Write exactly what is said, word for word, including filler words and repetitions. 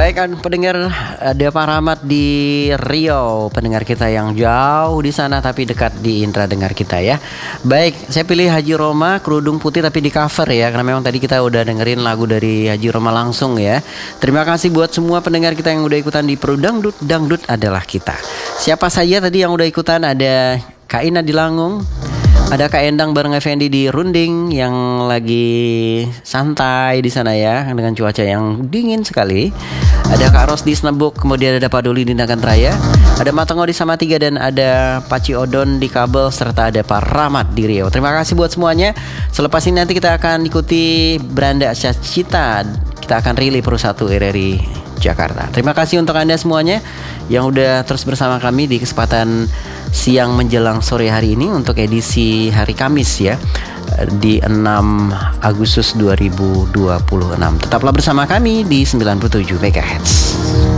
Baik kan pendengar, ada Pak Rahmat di Riau, pendengar kita yang jauh di sana tapi dekat di indera dengar kita ya. Baik, saya pilih Haji Roma, Kerudung Putih tapi di cover ya, karena memang tadi kita udah dengerin lagu dari Haji Roma langsung ya. Terima kasih buat semua pendengar kita yang udah ikutan di Peru Dangdut, Dangdut adalah kita. Siapa saja tadi yang udah ikutan? Ada Kak Ina di Langung, ada Kak Endang bareng Effendi di Runding yang lagi santai di sana ya, dengan cuaca yang dingin sekali. Ada Kak Ros di Snebuk, kemudian ada Pak Doli di Nagan Raya, ada Matengo di Samatiga, dan ada Paci Odon di Kabel, serta ada Pak Rahmat di Riau. Terima kasih buat semuanya. Selepas ini nanti kita akan ikuti Beranda Cita. Kita akan relay Pro satu R R I Jakarta. Terima kasih untuk Anda semuanya yang udah terus bersama kami di kesempatan siang menjelang sore hari ini untuk edisi hari Kamis ya, di enam Agustus dua ribu dua puluh enam. Tetaplah bersama kami di sembilan puluh tujuh megahertz.